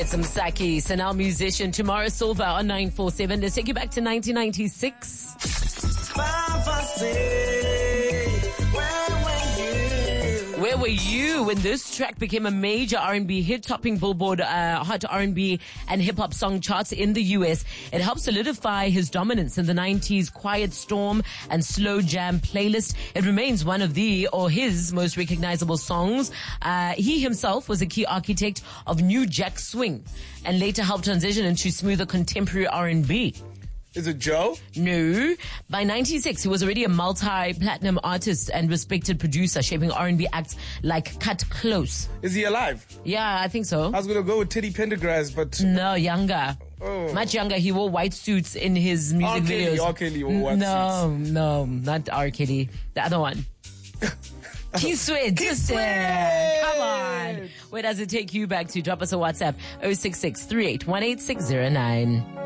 It's Msaki, Sanal musician, Tomorrow Silva on 947. Let's take you back to 1996. Where were you when this track became a major R&B hit, topping Billboard Hot R&B and Hip Hop Song charts in the US? It helped solidify his dominance in the 90s Quiet Storm and Slow Jam playlist. It remains one of his most recognizable songs. He himself was a key architect of New Jack Swing and later helped transition into smoother contemporary R&B. Is it Joe? No. By 96, he was already a multi-platinum artist and respected producer, shaping R&B acts like Cut Close. Is he alive? Yeah, I think so. I was going to go with Teddy Pendergrass, but... No, younger. Oh. Much younger. He wore white suits in his music videos. R. Kelly wore white suits. No, not R. Kelly. The other one. Keith Sweat. Come on. Where does it take you back to? Drop us a WhatsApp. 066 3818 609.